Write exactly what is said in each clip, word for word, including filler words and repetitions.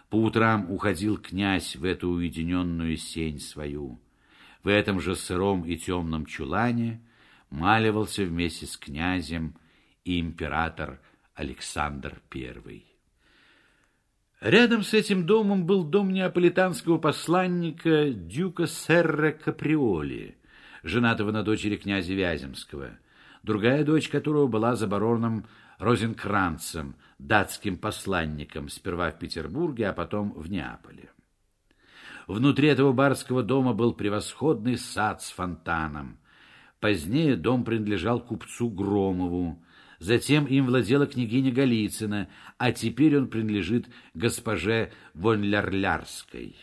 По утрам уходил князь в эту уединенную сень свою. В этом же сыром и темном чулане маливался вместе с князем и император Александр Первый. Рядом с этим домом был дом неаполитанского посланника дюка Серра Каприоли, женатого на дочери князя Вяземского, другая дочь которого была за бароном Розенкранцем, датским посланником, сперва в Петербурге, а потом в Неаполе. Внутри этого барского дома был превосходный сад с фонтаном. Позднее дом принадлежал купцу Громову, затем им владела княгиня Голицына, а теперь он принадлежит госпоже Вонлярлярской.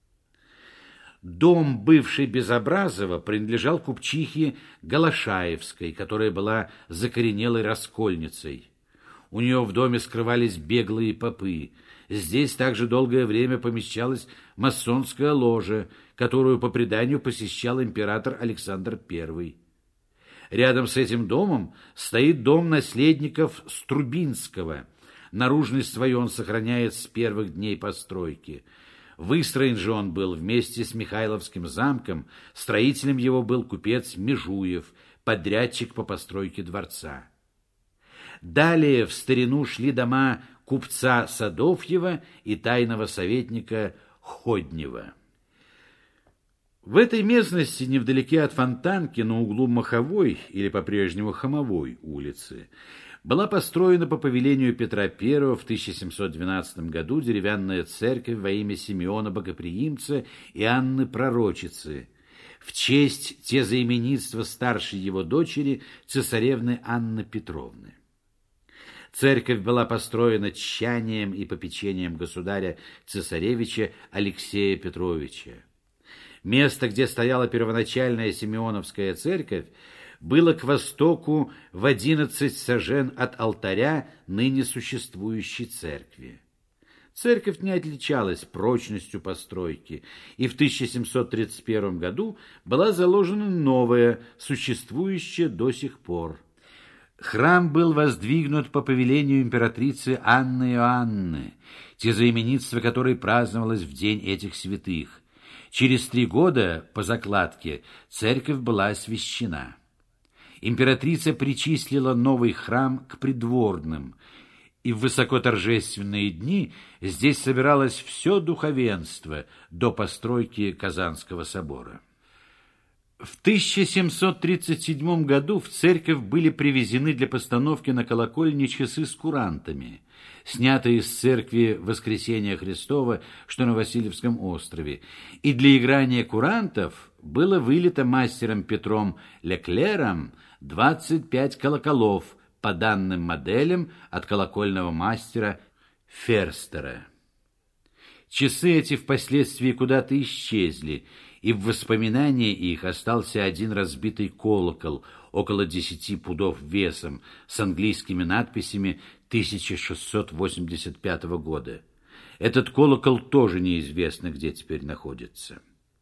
Дом бывшей Безобразова принадлежал купчихе Голошаевской, которая была закоренелой раскольницей. У нее в доме скрывались беглые попы. Здесь также долгое время помещалась масонская ложа, которую по преданию посещал император Александр Первый. Рядом с этим домом стоит дом наследников Струбинского. Наружность свою он сохраняет с первых дней постройки. Выстроен же он был вместе с Михайловским замком, строителем его был купец Межуев, подрядчик по постройке дворца. Далее в старину шли дома купца Садовьева и тайного советника Ходнева. В этой местности, невдалеке от Фонтанки, на углу Маховой, или по-прежнему Хомовой улицы, была построена по повелению Петра Первого в тысяча семьсот двенадцатом году деревянная церковь во имя Симеона Богоприимца и Анны Пророчицы, в честь тезаименитства старшей его дочери, цесаревны Анны Петровны. Церковь была построена тщанием и попечением государя-цесаревича Алексея Петровича. Место, где стояла первоначальная Симеоновская церковь, было к востоку в одиннадцать сажен от алтаря ныне существующей церкви. Церковь не отличалась прочностью постройки, и в тысяча семьсот тридцать первом году была заложена новая, существующая до сих пор. Храм был воздвигнут по повелению императрицы Анны Иоанны, тезаименитство которой праздновалось в день этих святых. Через три года по закладке церковь была освящена. Императрица причислила новый храм к придворным, и в высокоторжественные дни здесь собиралось все духовенство до постройки Казанского собора. В тысяча семьсот тридцать седьмом году в церковь были привезены для постановки на колокольне часы с курантами, снятые из церкви Воскресения Христова, что на Васильевском острове, и для играния курантов было вылито мастером Петром Леклером двадцать пять колоколов по данным моделям от колокольного мастера Ферстера. Часы эти впоследствии куда-то исчезли, и в воспоминании их остался один разбитый колокол, около десяти пудов весом, с английскими надписями тысяча шестьсот восемьдесят пятого года. Этот колокол тоже неизвестно, где теперь находится.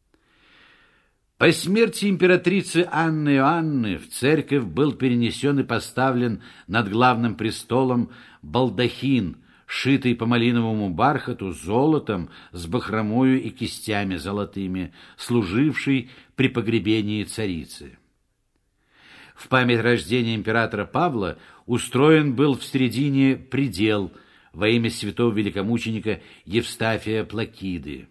По смерти императрицы Анны Иоанны в церковь был перенесен и поставлен над главным престолом балдахин, шитый по малиновому бархату золотом с бахромою и кистями золотыми, служивший при погребении царицы. В память рождения императора Павла устроен был в середине предел во имя святого великомученика Евстафия Плакиды.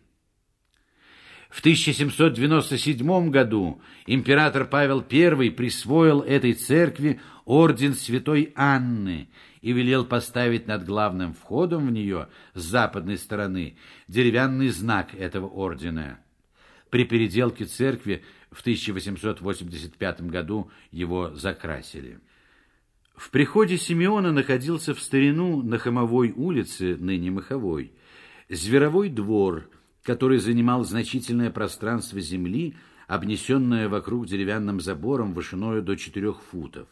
В тысяча семьсот девяносто седьмом году император Павел Первый присвоил этой церкви орден святой Анны и велел поставить над главным входом в нее с западной стороны деревянный знак этого ордена. При переделке церкви в тысяча восемьсот восемьдесят пятом году его закрасили. В приходе Симеона находился в старину на Хомовой улице, ныне Маховой, зверовой двор, который занимал значительное пространство земли, обнесенное вокруг деревянным забором вышиною до четырех футов.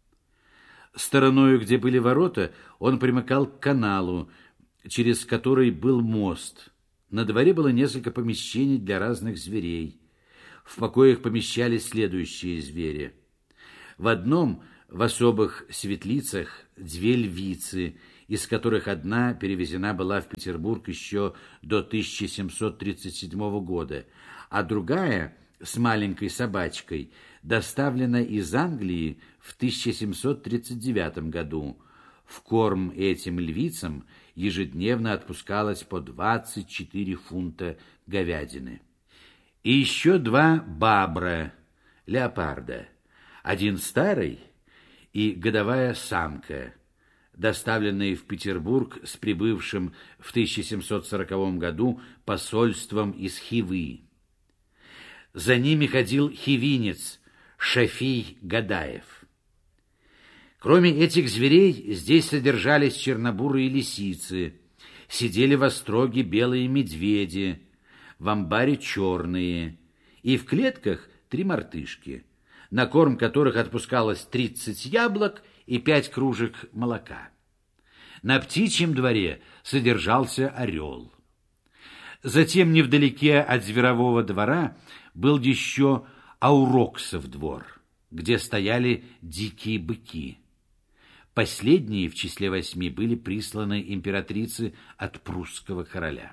Стороною, где были ворота, он примыкал к каналу, через который был мост. На дворе было несколько помещений для разных зверей. В покоях помещались следующие звери. В одном, в особых светлицах, две львицы из которых одна перевезена была в Петербург еще до тысяча семьсот тридцать седьмого года, а другая с маленькой собачкой доставлена из Англии в тысяча семьсот тридцать девятом году. В корм этим львицам ежедневно отпускалось по двадцать четыре фунта говядины. И еще два бабра, леопарда, один старый и годовая самка, доставленные в Петербург с прибывшим в тысяча семьсот сороковом году посольством из Хивы. За ними ходил хивинец Шафий Гадаев. Кроме этих зверей, здесь содержались чернобурые лисицы, сидели в остроге белые медведи, в амбаре черные, и в клетках три мартышки, на корм которых отпускалось тридцать яблок и пять кружек молока. На птичьем дворе содержался орел. Затем невдалеке от зверового двора был еще Ауроксов двор, где стояли дикие быки. Последние в числе восьми были присланы императрице от прусского короля.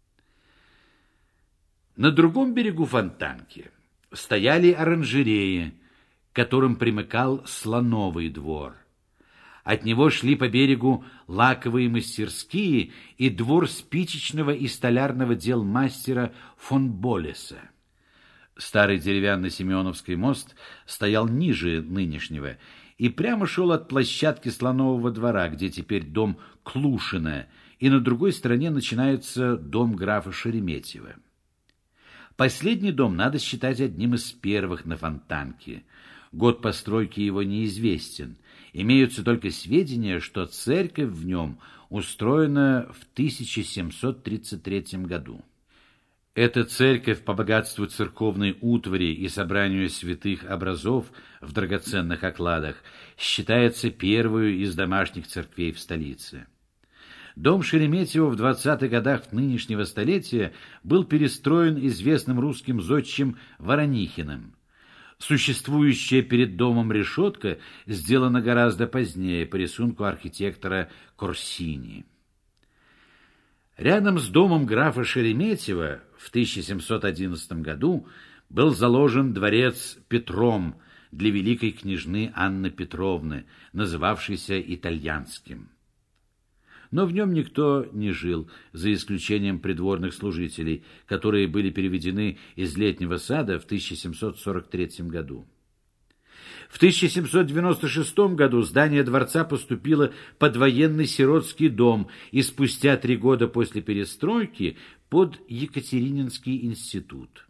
На другом берегу Фонтанки стояли оранжереи, к которым примыкал Слоновый двор. От него шли по берегу лаковые мастерские и двор спичечного и столярного дел мастера фон Болеса. Старый деревянный Семеновский мост стоял ниже нынешнего и прямо шел от площадки Слонового двора, где теперь дом Клушина, и на другой стороне начинается дом графа Шереметьева. Последний дом надо считать одним из первых на Фонтанке. Год постройки его неизвестен. Имеются только сведения, что церковь в нем устроена в тысяча семьсот тридцать третьем году. Эта церковь по богатству церковной утвари и собранию святых образов в драгоценных окладах считается первой из домашних церквей в столице. Дом Шереметьева в двадцатых годах нынешнего столетия был перестроен известным русским зодчим Воронихиным. Существующая перед домом решетка сделана гораздо позднее по рисунку архитектора Корсини. Рядом с домом графа Шереметьева в тысяча семьсот одиннадцатом году был заложен дворец Петром для великой княжны Анны Петровны, называвшийся Итальянским. Но в нем никто не жил, за исключением придворных служителей, которые были переведены из Летнего сада в тысяча семьсот сорок третьем году. В тысяча семьсот девяносто шестом году здание дворца поступило под военный сиротский дом и спустя три года после перестройки под Екатерининский институт.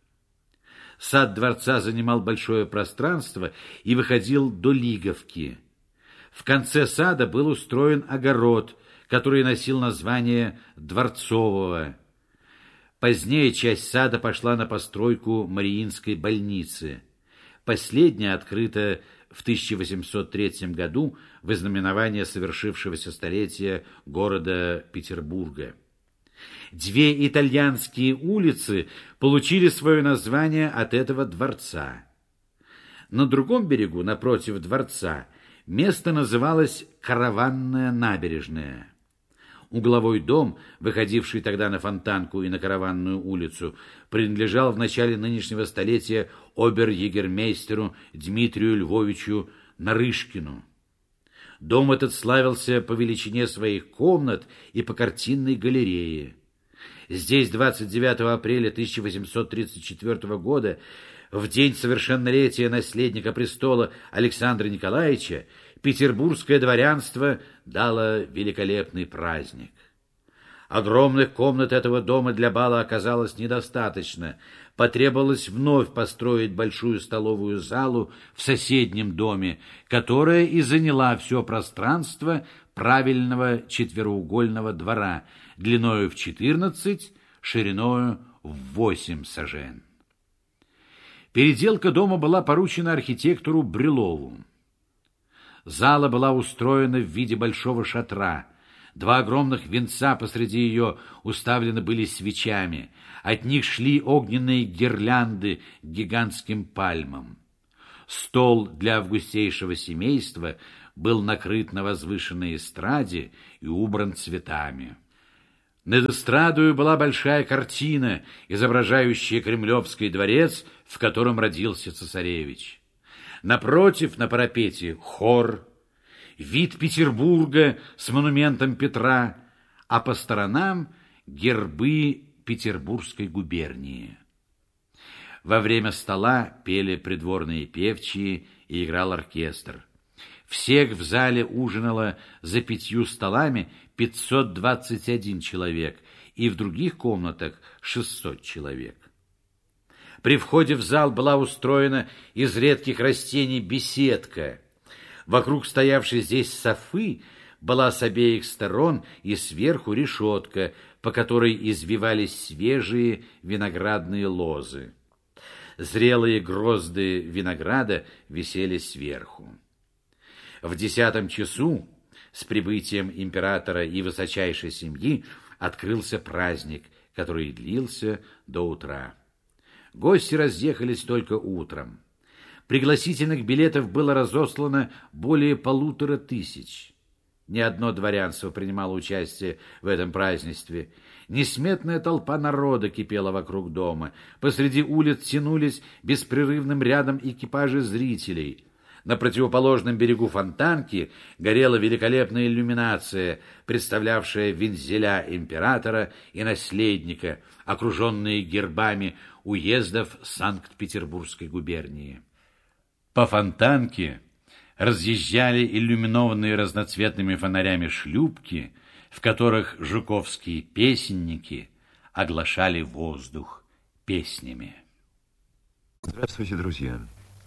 Сад дворца занимал большое пространство и выходил до Лиговки. В конце сада был устроен огород, который носил название Дворцового. Позднее часть сада пошла на постройку Мариинской больницы. Последняя открыта в тысяча восемьсот третьем году в ознаменование совершившегося столетия города Петербурга. Две итальянские улицы получили свое название от этого дворца. На другом берегу, напротив дворца, место называлось Караванная набережная. Угловой дом, выходивший тогда на Фонтанку и на Караванную улицу, принадлежал в начале нынешнего столетия обер-егермейстеру Дмитрию Львовичу Нарышкину. Дом этот славился по величине своих комнат и по картинной галерее. Здесь двадцать девятого апреля тысяча восемьсот тридцать четвёртого года, в день совершеннолетия наследника престола Александра Николаевича, петербургское дворянство дало великолепный праздник. Огромных комнат этого дома для бала оказалось недостаточно. Потребовалось вновь построить большую столовую залу в соседнем доме, которая и заняла все пространство правильного четвероугольного двора, длиною в четырнадцать, шириною в восемь сажен. Переделка дома была поручена архитектору Брюлову. Зала была устроена в виде большого шатра. Два огромных венца посреди ее уставлены были свечами. От них шли огненные гирлянды к гигантским пальмам. Стол для августейшего семейства был накрыт на возвышенной эстраде и убран цветами. Над эстрадою была большая картина, изображающая Кремлевский дворец, в котором родился цесаревич. Напротив, на парапете, хор, вид Петербурга с монументом Петра, а по сторонам гербы Петербургской губернии. Во время стола пели придворные певчие и играл оркестр. Всех в зале ужинало за пятью столами пятьсот двадцать один человек, и в других комнатах шестьсот человек. При входе в зал была устроена из редких растений беседка. Вокруг стоявшей здесь софы была с обеих сторон и сверху решетка, по которой извивались свежие виноградные лозы. Зрелые грозды винограда висели сверху. В десятом часу с прибытием императора и высочайшей семьи открылся праздник, который длился до утра. Гости разъехались только утром. Пригласительных билетов было разослано более полутора тысяч. Ни одно дворянство принимало участие в этом празднестве. Несметная толпа народа кипела вокруг дома. Посреди улиц тянулись беспрерывным рядом экипажи зрителей. На противоположном берегу Фонтанки горела великолепная иллюминация, представлявшая вензеля императора и наследника, окруженные гербами уездов Санкт-Петербургской губернии. По Фонтанке разъезжали иллюминованные разноцветными фонарями шлюпки, в которых жуковские песенники оглашали воздух песнями. Здравствуйте, друзья!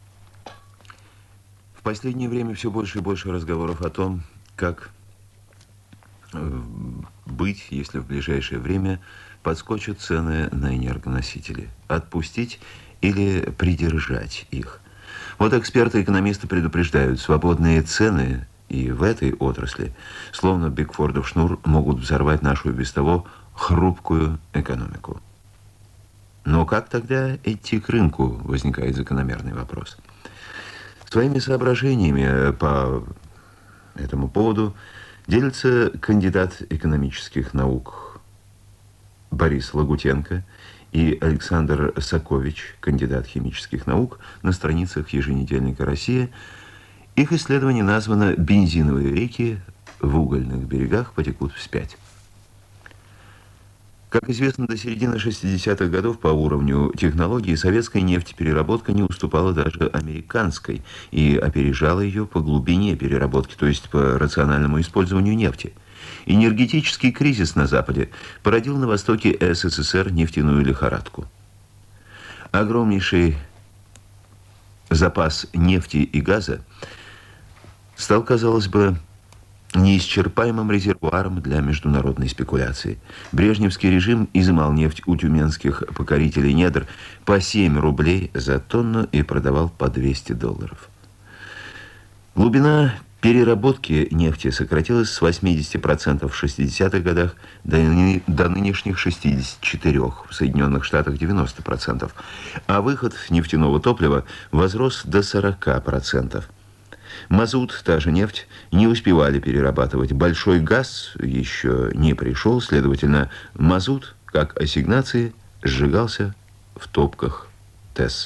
В последнее время все больше и больше разговоров о том, как э, быть, если в ближайшее время подскочат цены на энергоносители. Отпустить или придержать их. Вот эксперты-экономисты предупреждают, свободные цены и в этой отрасли, словно Бигфордов шнур, могут взорвать нашу и без того хрупкую экономику. Но как тогда идти к рынку, возникает закономерный вопрос. Своими соображениями по этому поводу делится кандидат экономических наук Борис Лагутенко и Александр Сакович, кандидат химических наук, на страницах еженедельника «Россия». Их исследование названо «Бензиновые реки в угольных берегах потекут вспять». Как известно, до середины шестидесятых годов по уровню технологий советская нефтепереработка не уступала даже американской и опережала ее по глубине переработки, то есть по рациональному использованию нефти. Энергетический кризис на Западе породил на востоке СССР нефтяную лихорадку. Огромнейший запас нефти и газа стал, казалось бы, неисчерпаемым резервуаром для международной спекуляции. Брежневский режим изымал нефть у тюменских покорителей недр по семь рублей за тонну и продавал по двести долларов. Глубина переработки нефти сократилась с восьмидесяти процентов в шестидесятых годах до, ны до нынешних шестидесяти четырёх процентов, в Соединенных Штатах девяноста процентов, а выход нефтяного топлива возрос до сорока процентов. Мазут, та же нефть, не успевали перерабатывать. Большой газ еще не пришел, следовательно, мазут, как ассигнации, сжигался в топках ТЭС.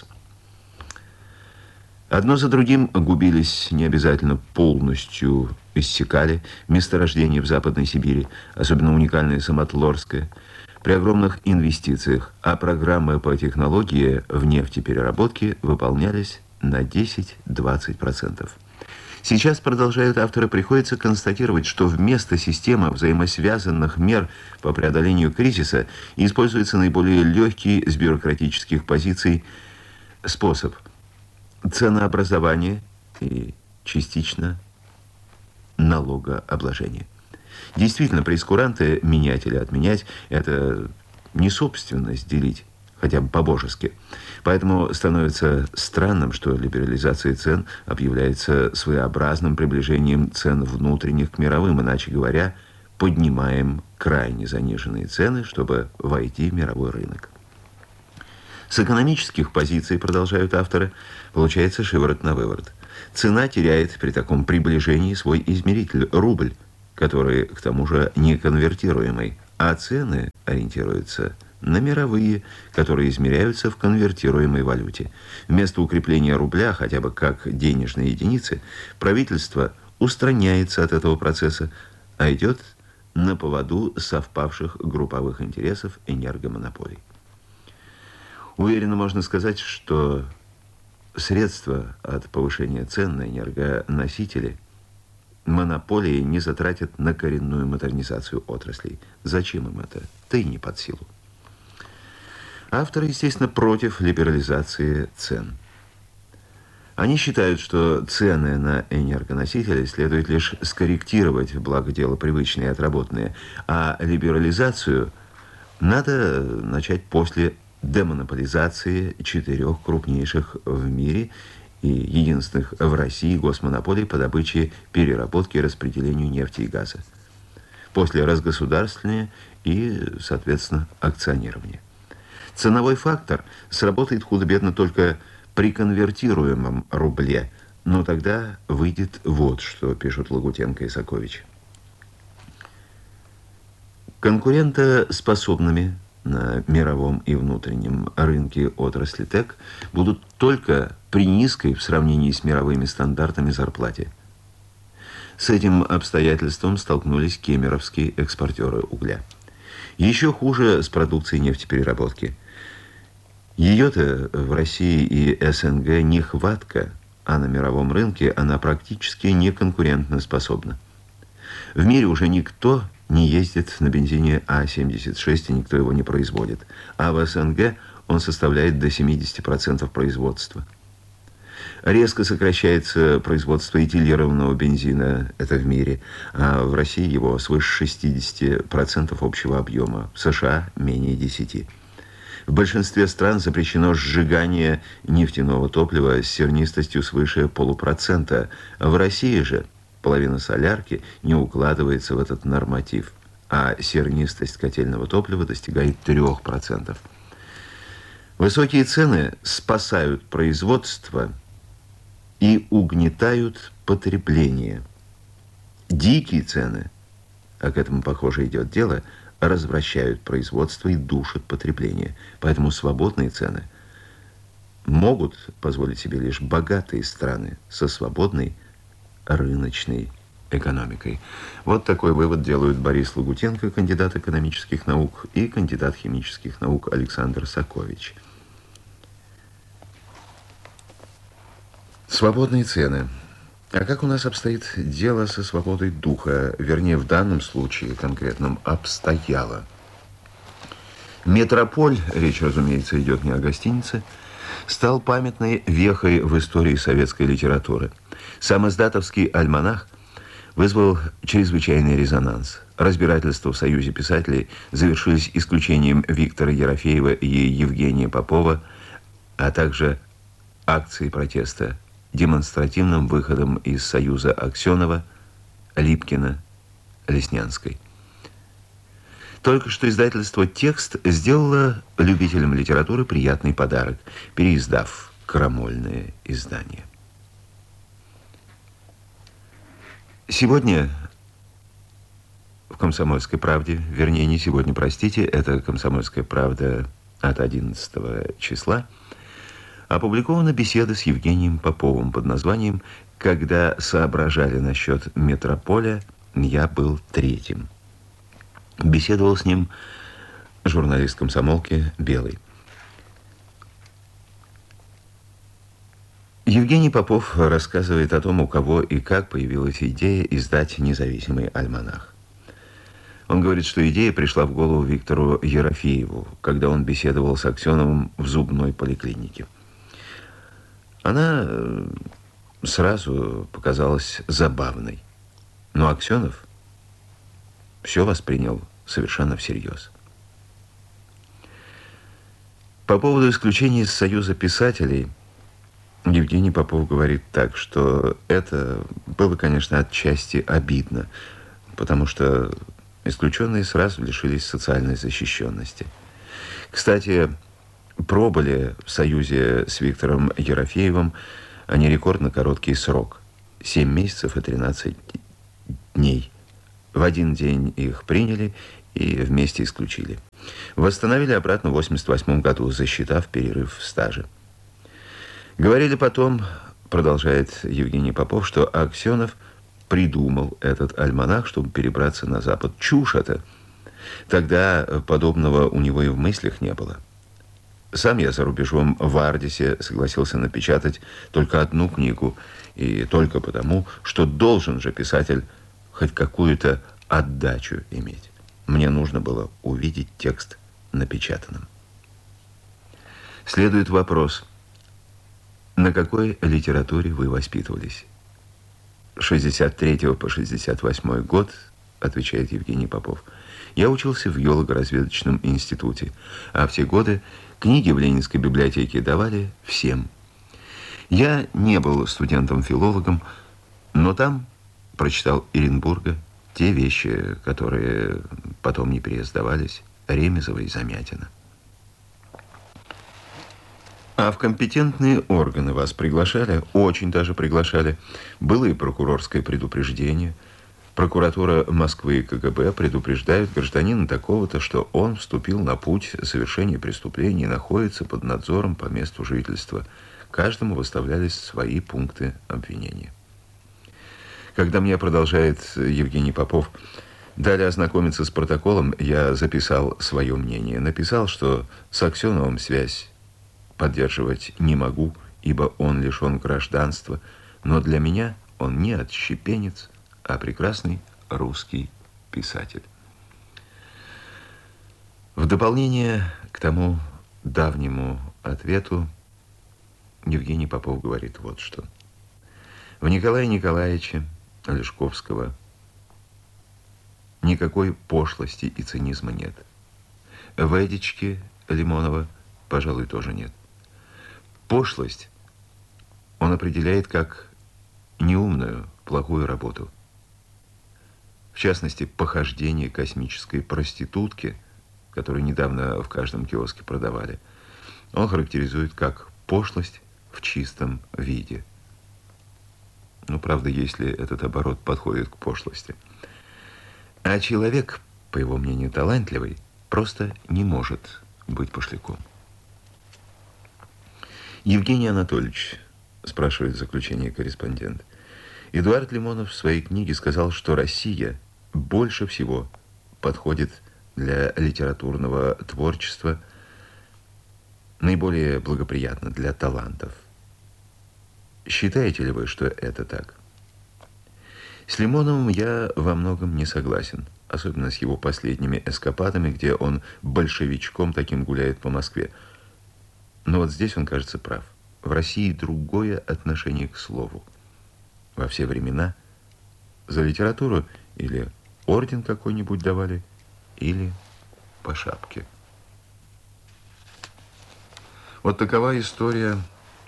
Одно за другим губились, не обязательно полностью иссякали, месторождения в Западной Сибири, особенно уникальное Самотлорское, при огромных инвестициях, а программы по технологии в нефтепереработке выполнялись на десять-двадцать процентов. Сейчас, продолжают авторы, приходится констатировать, что вместо системы взаимосвязанных мер по преодолению кризиса используется наиболее легкий с бюрократических позиций способ ценообразования и частично налогообложения. Действительно, прейскуранты менять или отменять – это не собственность делить, хотя бы по-божески. Поэтому становится странным, что либерализация цен объявляется своеобразным приближением цен внутренних к мировым, иначе говоря, поднимаем крайне заниженные цены, чтобы войти в мировой рынок. С экономических позиций, продолжают авторы, получается шиворот на выворот. Цена теряет при таком приближении свой измеритель – рубль, который, к тому же, неконвертируемый, а цены ориентируются на мировые, которые измеряются в конвертируемой валюте. Вместо укрепления рубля, хотя бы как денежной единицы, правительство устраняется от этого процесса, а идет на поводу совпавших групповых интересов энергомонополий. Уверенно можно сказать, что средства от повышения цен на энергоносители монополии не затратят на коренную модернизацию отраслей. Зачем им это? Да и не под силу. Авторы, естественно, против либерализации цен. Они считают, что цены на энергоносители следует лишь скорректировать, благо дело привычные и отработанные, а либерализацию надо начать после демонополизации четырех крупнейших в мире и единственных в России госмонополий по добыче, переработке и распределению нефти и газа. После разгосударствления и, соответственно, акционирования. Ценовой фактор сработает худо-бедно только при конвертируемом рубле, но тогда выйдет вот что, пишут Лагутенко и Сакович. Конкурентоспособными на мировом и внутреннем рынке отрасли ТЭК будут только при низкой в сравнении с мировыми стандартами зарплате. С этим обстоятельством столкнулись кемеровские экспортеры угля. Еще хуже с продукцией нефтепереработки. Ее-то в России и СНГ нехватка, а на мировом рынке она практически не конкурентоспособна. В мире уже никто не ездит на бензине А семьдесят шесть, и никто его не производит. А в СНГ он составляет до семидесяти процентов производства. Резко сокращается производство этилированного бензина, это в мире, а в России его свыше шестидесяти процентов общего объема, в США менее десяти процентов. В большинстве стран запрещено сжигание нефтяного топлива с сернистостью свыше полупроцента. В России же половина солярки не укладывается в этот норматив, а сернистость котельного топлива достигает трёх процентов. Высокие цены спасают производство и угнетают потребление. Дикие цены, а к этому, похоже, идет дело, развращают производство и душат потребление. Поэтому свободные цены могут позволить себе лишь богатые страны со свободной рыночной экономикой. Вот такой вывод делают Борис Лагутенко, кандидат экономических наук, и кандидат химических наук Александр Сакович. Свободные цены. А как у нас обстоит дело со свободой духа? Вернее, в данном случае конкретном обстояло. Метрополь, речь, разумеется, идет не о гостинице, стал памятной вехой в истории советской литературы. Сам издатовский альманах вызвал чрезвычайный резонанс. Разбирательства в Союзе писателей завершились исключением Виктора Ерофеева и Евгения Попова, а также акцией протеста, демонстративным выходом из Союза Аксенова, Липкина, Леснянской. Только что издательство «Текст» сделало любителям литературы приятный подарок, переиздав крамольное издание. Сегодня в «Комсомольской правде», вернее, не сегодня, простите, это «Комсомольская правда» от одиннадцатого числа, опубликована беседа с Евгением Поповым под названием «Когда соображали насчет метрополя, я был третьим». Беседовал с ним журналист комсомолки Белый. Евгений Попов рассказывает о том, у кого и как появилась идея издать независимый альманах. Он говорит, что идея пришла в голову Виктору Ерофееву, когда он беседовал с Аксеновым в зубной поликлинике. Она сразу показалась забавной, но Аксенов все воспринял совершенно всерьез. По поводу исключения из Союза писателей Евгений Попов говорит так, что это было, конечно, отчасти обидно, потому что исключенные сразу лишились социальной защищенности. Кстати, пробыли в союзе с Виктором Ерофеевым они рекордно короткий срок – семь месяцев и тринадцать дней. В один день их приняли и вместе исключили. Восстановили обратно в восемьдесят восьмом году, засчитав перерыв в стаже. Говорили потом, продолжает Евгений Попов, что Аксенов придумал этот альманах, чтобы перебраться на Запад. Чушь это. Тогда подобного у него и в мыслях не было. Сам я за рубежом в Ардисе согласился напечатать только одну книгу, и только потому, что должен же писатель хоть какую-то отдачу иметь. Мне нужно было увидеть текст напечатанным. Следует вопрос: на какой литературе вы воспитывались? С шестьдесят третьего по шестьдесят восьмой год, отвечает Евгений Попов, я учился в геолого-разведочном институте, а в те годы книги в Ленинской библиотеке давали всем. Я не был студентом-филологом, но там прочитал Эренбурга, те вещи, которые потом не переиздавались, Ремезова и Замятина. А в компетентные органы вас приглашали, очень даже приглашали. Было и прокурорское предупреждение. Прокуратура Москвы и КГБ предупреждают гражданина такого-то, что он вступил на путь совершения преступления и находится под надзором по месту жительства. Каждому выставлялись свои пункты обвинения. Когда мне, продолжает Евгений Попов, дали ознакомиться с протоколом, я записал свое мнение. Написал, что с Аксеновым связь поддерживать не могу, ибо он лишен гражданства, но для меня он не отщепенец, а прекрасный русский писатель. В дополнение к тому давнему ответу Евгений Попов говорит вот что. В Николае Николаевиче Олешковского никакой пошлости и цинизма нет. В Эдичке Лимонова, пожалуй, тоже нет. Пошлость он определяет как неумную, плохую работу. В частности, похождение космической проститутки, которую недавно в каждом киоске продавали, он характеризует как пошлость в чистом виде. Ну, правда, если этот оборот подходит к пошлости. А человек, по его мнению, талантливый, просто не может быть пошляком. Евгений Анатольевич, спрашивает в заключение корреспондент, Эдуард Лимонов в своей книге сказал, что Россия больше всего подходит для литературного творчества, наиболее благоприятна для талантов. Считаете ли вы, что это так? С Лимоновым я во многом не согласен, особенно с его последними эскападами, где он большевичком таким гуляет по Москве. Но вот здесь он, кажется, прав. В России другое отношение к слову. Во все времена за литературу или орден какой-нибудь давали, или по шапке. Вот такова история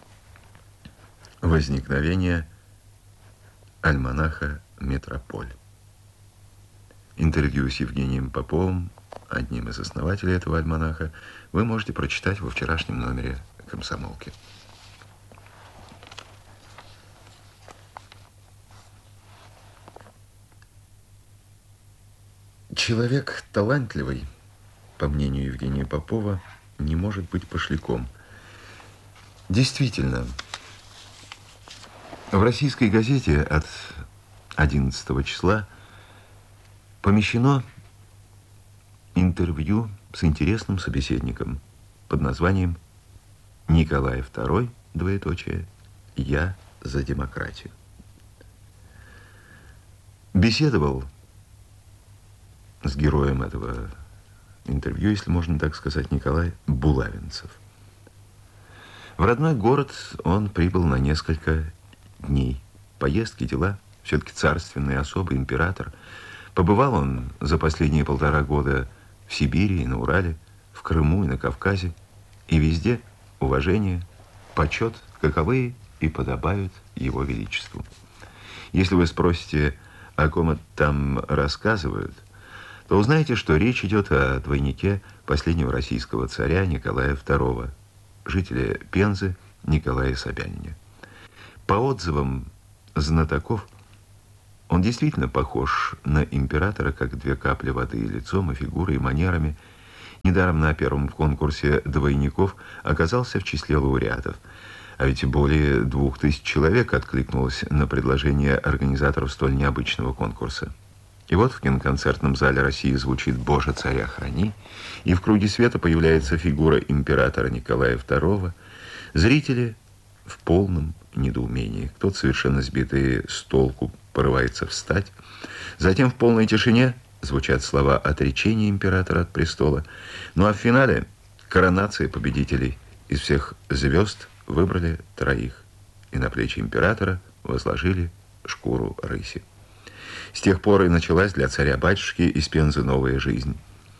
возникновения альманаха «Метрополь». Интервью с Евгением Поповым, одним из основателей этого альманаха, вы можете прочитать во вчерашнем номере «Комсомолки». Человек талантливый, по мнению Евгения Попова, не может быть пошляком. Действительно, в российской газете от одиннадцатого числа помещено интервью с интересным собеседником под названием «Николай второй, двоеточие, я за демократию». Беседовал с героем этого интервью, если можно так сказать, Николай Булавинцев. В родной город он прибыл на несколько дней. Поездки, дела, все-таки царственный особый император. Побывал он за последние полтора года в Сибири и на Урале, в Крыму и на Кавказе, и везде уважение, почет, каковые и подобают его величеству. Если вы спросите, о ком это там рассказывают, то узнаете, что речь идет о двойнике последнего российского царя Николая второго, жителя Пензы Николае Собянине. По отзывам знатоков, он действительно похож на императора, как две капли воды, и лицом, и фигурой, и манерами. Недаром на первом конкурсе двойников оказался в числе лауреатов. А ведь более двух тысяч человек откликнулось на предложение организаторов столь необычного конкурса. И вот в киноконцертном зале России звучит «Боже, царя храни», и в круге света появляется фигура императора Николая второго. Зрители в полном недоумении. Кто-то, совершенно сбитый с толку, порывается встать. Затем в полной тишине звучат слова отречения императора от престола. Ну а в финале коронация победителей. Из всех звезд выбрали троих. И на плечи императора возложили шкуру рыси. С тех пор и началась для царя-батюшки из Пензы новая жизнь.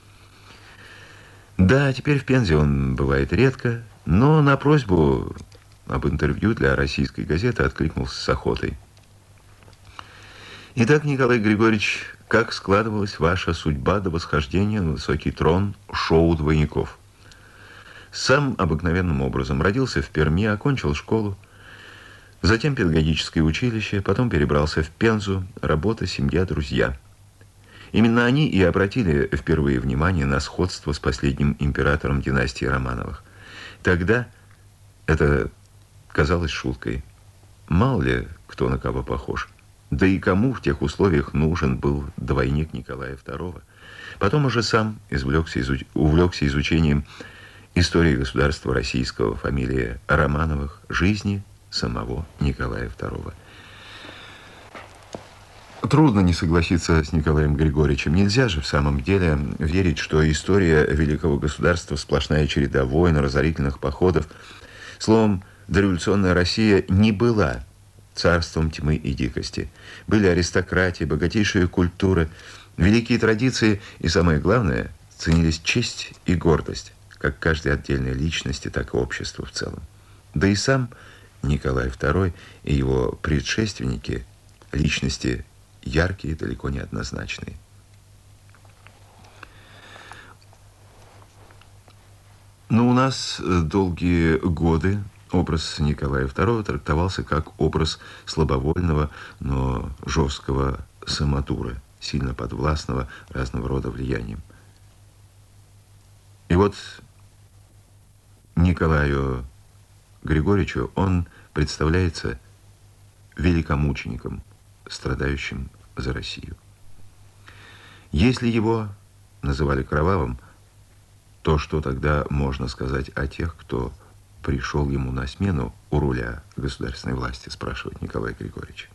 Да, теперь в Пензе он бывает редко, но на просьбу об интервью для российской газеты откликнулся с охотой. Итак, Николай Григорьевич, как складывалась ваша судьба до восхождения на высокий трон шоу двойников? Сам обыкновенным образом родился в Перми, окончил школу, затем педагогическое училище, потом перебрался в Пензу, работа, семья, друзья. Именно они и обратили впервые внимание на сходство с последним императором династии Романовых. Тогда это казалось шуткой. Мало ли кто на кого похож. Да и кому в тех условиях нужен был двойник Николая второго. Потом уже сам извлекся, изуч... увлекся изучением истории государства российского, фамилии Романовых, жизни самого Николая второго. Трудно не согласиться с Николаем Григорьевичем. Нельзя же в самом деле верить, что история великого государства сплошная череда войн, разорительных походов. Словом, дореволюционная Россия не была царством тьмы и дикости. Были аристократии, богатейшая культура, великие традиции и, самое главное, ценились честь и гордость, как каждой отдельной личности, так и общества в целом. Да и сам Николай второй и его предшественники – личности яркие, далеко не однозначные. Но у нас долгие годы образ Николая второго трактовался как образ слабовольного, но жесткого самодура, сильно подвластного разного рода влияниям. И вот Николаю Григорьевичу он представляется великомучеником, страдающим за Россию. Если его называли кровавым, то что тогда можно сказать о тех, кто пришел ему на смену у руля государственной власти, спрашивает Николай Григорьевич.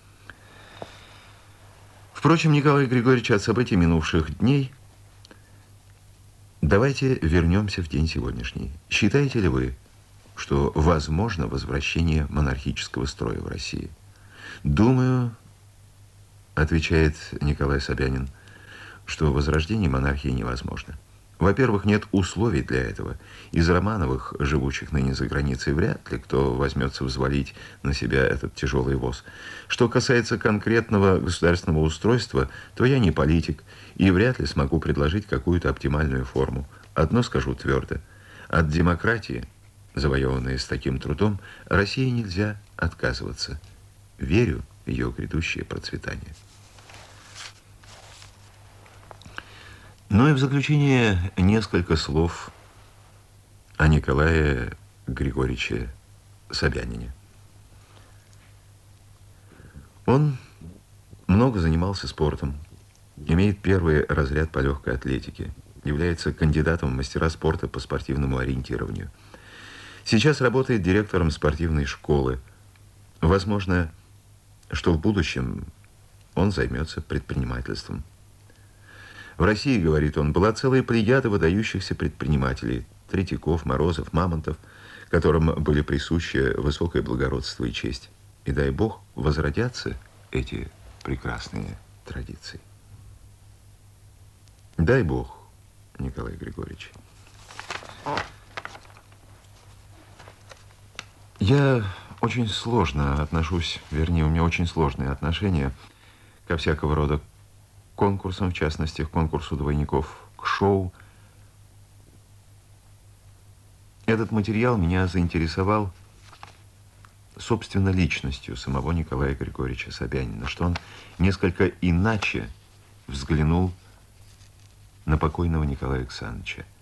Впрочем, Николай Григорьевич, от событий минувших дней давайте вернемся в день сегодняшний. Считаете ли вы, что возможно возвращение монархического строя в России? Думаю, отвечает Николай Собянин, что возрождение монархии невозможно. Во-первых, нет условий для этого. Из Романовых, живущих ныне за границей, вряд ли кто возьмется взвалить на себя этот тяжелый воз. Что касается конкретного государственного устройства, то я не политик и вряд ли смогу предложить какую-то оптимальную форму. Одно скажу твердо. От демократии, завоеванной с таким трудом, России нельзя отказываться. Верю в ее грядущее процветание. Ну и в заключение несколько слов о Николае Григорьевиче Собянине. Он много занимался спортом, имеет первый разряд по легкой атлетике, является кандидатом в мастера спорта по спортивному ориентированию. Сейчас работает директором спортивной школы. Возможно, что в будущем он займется предпринимательством. В России, говорит он, была целая плеяда выдающихся предпринимателей – Третьяков, Морозов, Мамонтов, которым были присущи высокое благородство и честь. И дай Бог возродятся эти прекрасные традиции. Дай Бог, Николай Григорьевич. Я очень сложно отношусь, вернее, у меня очень сложные отношения ко всякого рода конкурсам, в частности, к конкурсу двойников, к шоу. Этот материал меня заинтересовал, собственно, личностью самого Николая Григорьевича Собянина, что он несколько иначе взглянул на покойного Николая Александровича.